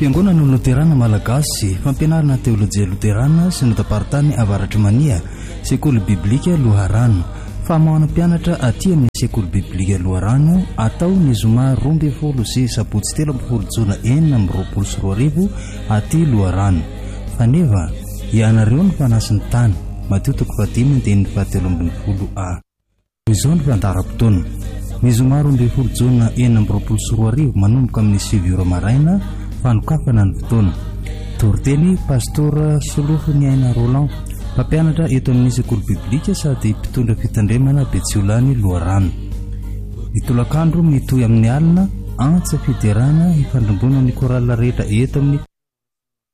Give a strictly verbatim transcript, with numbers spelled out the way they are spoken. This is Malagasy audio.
Fiangonana Luterana Malagasy, fampianarana teolojia Luterana sy notaparitany Avaratra Mania, sekoly biblika Loharano. Famoahana mpianatra aty amin'ny sekoly biblika Loharano atao ny zoma roa ambin'ny folo sy sabotsy telo ambin'ny folo jona enina amby roapolo sy roa arivo aty Loharano. Faneva ianareo ny fanasin'ny tany, Mateo toko fahadimy andininy fahatelo ambin'ny folo a. Izao ny fandaharam-potoana. Ny zoma roa ambin'ny folo jona enina amby roapolo sy roa arivo manomboka amin'ny sivy ora maraina fanokafana ny fotoana. Toriteny Pastora Solofo Niaina Roland, mpampianatra eto amin'ny sekoly biblika sady mpitondra fitandremana Betsiolany Loharano. Itolakandro mitoy amin'ny alina antsa fiderana ifandrombona ny korala rehetra eto amin'ny